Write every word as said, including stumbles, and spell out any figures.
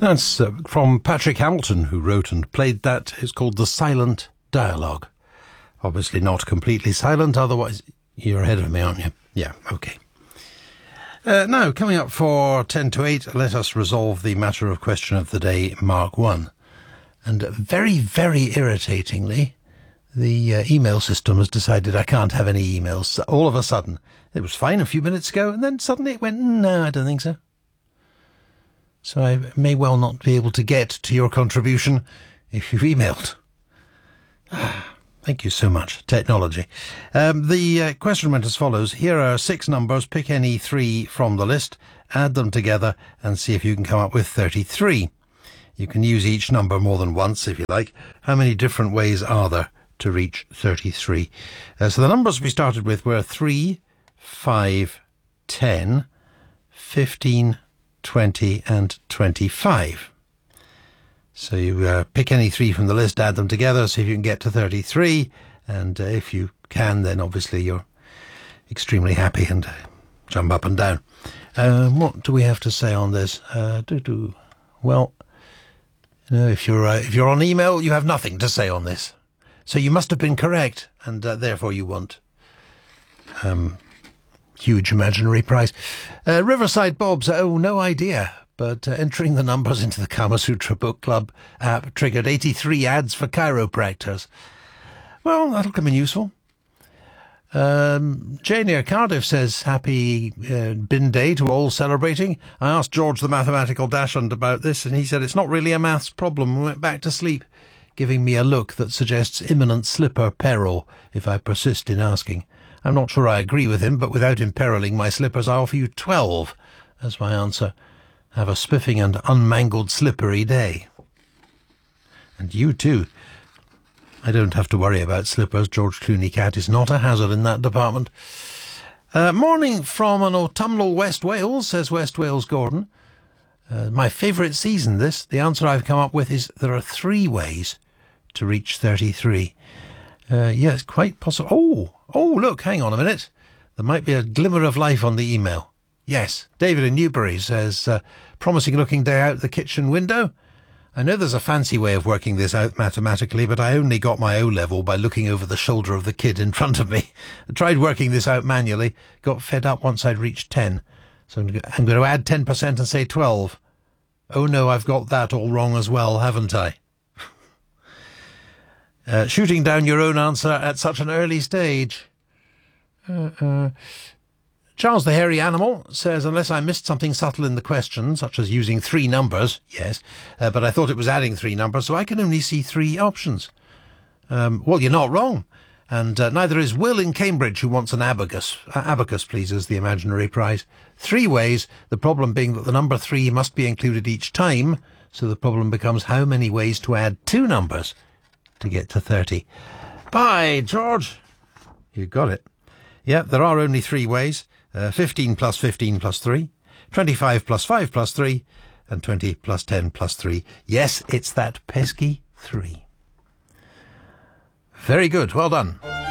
That's uh, from Patrick Hamilton, who wrote and played that. It's called The Silent Dialogue. Obviously not completely silent, otherwise you're ahead of me, aren't you? Yeah, okay. Uh, now, coming up for ten to eight, let us resolve the matter of question of the day, Mark one. And very, very irritatingly, the uh, email system has decided I can't have any emails. All of a sudden. It was fine a few minutes ago, and then suddenly it went, no, I don't think so. So I may well not be able to get to your contribution if you've emailed. Thank you so much, technology. Um, the uh, question went as follows. Here are six numbers. Pick any three from the list, add them together, and see if you can come up with thirty-three. You can use each number more than once, if you like. How many different ways are there to reach thirty-three? Uh, so the numbers we started with were three, five, ten, fifteen, twenty, and twenty-five. So you uh, pick any three from the list, add them together, see if you can get to thirty-three, and uh, if you can, then obviously you're extremely happy and uh, jump up and down. Uh, what do we have to say on this? Uh, doo -doo. Well, you know, if you're uh, if you're on email, you have nothing to say on this. So you must have been correct, and uh, therefore you want um, huge imaginary prize. Uh, Riverside Bob's, oh, no idea. But uh, entering the numbers into the Kama Sutra Book Club app triggered eighty-three ads for chiropractors. Well, that'll come in useful. Um, Jane near Cardiff says, happy uh, bin day to all celebrating. I asked George the mathematical dachshund about this, and he said it's not really a maths problem, and went back to sleep, giving me a look that suggests imminent slipper peril if I persist in asking. I'm not sure I agree with him, but without imperiling my slippers, I offer you twelve as my answer. Have a spiffing and unmangled slippery day. And you too. I don't have to worry about slippers. George Clooney Cat is not a hazard in that department. Uh, morning from an autumnal West Wales, says West Wales Gordon. Uh, my favourite season, this. The answer I've come up with is there are three ways to reach thirty-three. Uh, yes, quite possible. Oh, oh, look, hang on a minute. There might be a glimmer of life on the email. Yes, David in Newbury says, uh, promising looking day out the kitchen window. I know there's a fancy way of working this out mathematically, but I only got my O-level by looking over the shoulder of the kid in front of me. I tried working this out manually, got fed up once I'd reached ten. So I'm going to add ten percent and say twelve. Oh no, I've got that all wrong as well, haven't I? uh, shooting down your own answer at such an early stage. Uh, uh... Charles the Hairy Animal says, unless I missed something subtle in the question, such as using three numbers, yes, uh, but I thought it was adding three numbers, so I can only see three options. Um, well, you're not wrong. And uh, neither is Will in Cambridge, who wants an abacus. Uh, abacus, please, as the imaginary prize. Three ways, the problem being that the number three must be included each time, so the problem becomes how many ways to add two numbers to get to thirty. Bye, George. You got it. Yeah, there are only three ways. Uh, fifteen plus fifteen plus three, twenty-five plus five plus three, and twenty plus ten plus three. Yes, it's that pesky three. Very good. Well done.